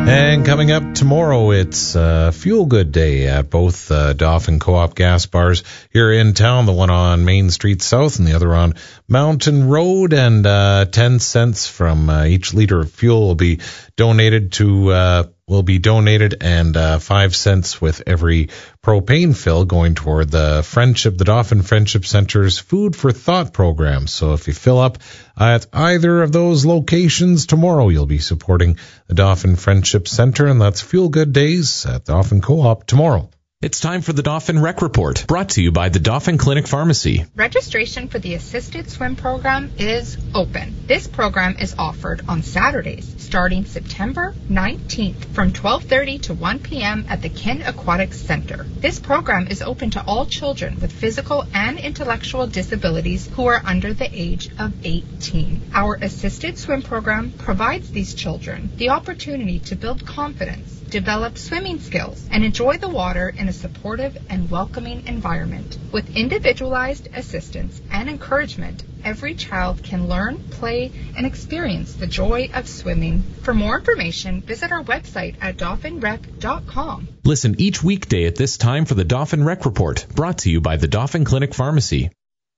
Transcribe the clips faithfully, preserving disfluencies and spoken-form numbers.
And coming up tomorrow, it's uh, Fuel Good Day at both uh, Dauphin Co-op gas bars here in town, the one on Main Street South and the other on Mountain Road. And uh, ten cents from uh, each liter of fuel will be donated to uh, will be donated, and uh, five cents with every propane fill going toward the Friendship, the Dauphin Friendship Center's Food for Thought program. So if you fill up at either of those locations tomorrow, you'll be supporting the Dauphin Friendship Center, and that's Fuel Good Days at Dauphin Co-op tomorrow. It's time for the Dauphin Rec Report, brought to you by the Dauphin Clinic Pharmacy. Registration for the Assisted Swim Program is open. This program is offered on Saturdays, starting September nineteenth from twelve thirty to one p.m. at the Kin Aquatics Center. This program is open to all children with physical and intellectual disabilities who are under the age of eighteen. Our Assisted Swim Program provides these children the opportunity to build confidence, develop swimming skills, and enjoy the water in a supportive and welcoming environment. With individualized assistance and encouragement, every child can learn, play, and experience the joy of swimming. For more information, visit our website at dauphin rec dot com. Listen each weekday at this time for the Dauphin Rec Report, brought to you by the Dauphin Clinic Pharmacy.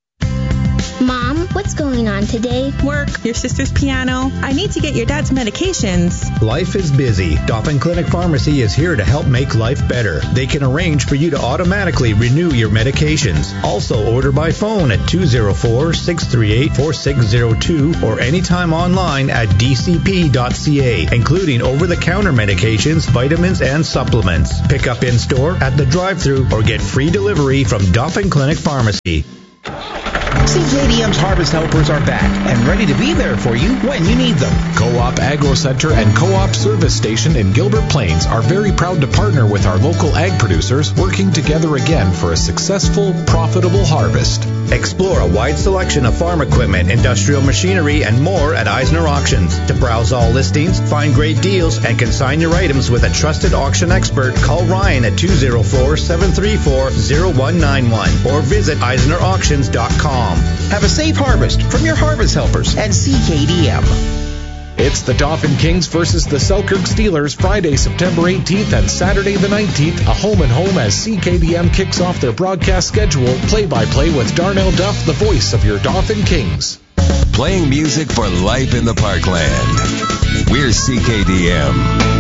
Mom, what's going on today? Work, your sister's piano. I need to get your dad's medications. Life is busy. Dauphin Clinic Pharmacy is here to help make life better. They can arrange for you to automatically renew your medications. Also order by phone at two oh four, six three eight, four six oh two or anytime online at d c p dot c a, including over-the-counter medications, vitamins, and supplements. Pick up in-store, at the drive-thru, or get free delivery from Dauphin Clinic Pharmacy. C K D M's Harvest Helpers are back and ready to be there for you when you need them. Co-op Agro Center and Co-op Service Station in Gilbert Plains are very proud to partner with our local ag producers, working together again for a successful, profitable harvest. Explore a wide selection of farm equipment, industrial machinery, and more at Eisner Auctions. To browse all listings, find great deals, and consign your items with a trusted auction expert, call Ryan at two oh four, seven three four, oh one nine one or visit eisner auctions dot com. Have a safe harvest from your Harvest Helpers at C K D M. It's the Dauphin Kings versus the Selkirk Steelers Friday, September eighteenth and Saturday the nineteenth, a home and home as C K D M kicks off their broadcast schedule. Play-by-play with Darnell Duff, the voice of your Dauphin Kings. Playing music for life in the parkland. We're C K D M.